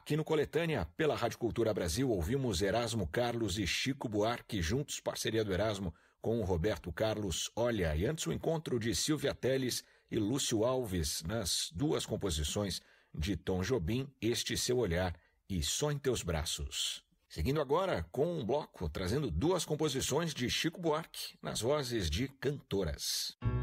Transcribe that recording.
Aqui no Coletânea, pela Rádio Cultura Brasil, ouvimos Erasmo Carlos e Chico Buarque juntos, parceria do Erasmo com o Roberto Carlos Olha, e antes o encontro de Silvia Telles e Lúcio Alves nas duas composições de Tom Jobim, Este Seu Olhar e Só em Teus Braços. Seguindo agora com um bloco, trazendo duas composições de Chico Buarque nas vozes de cantoras.